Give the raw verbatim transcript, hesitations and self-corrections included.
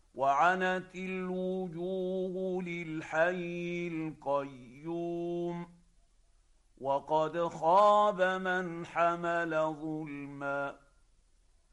وعنت الوجوه للحي القيوم وقد خاب من حمل ظلما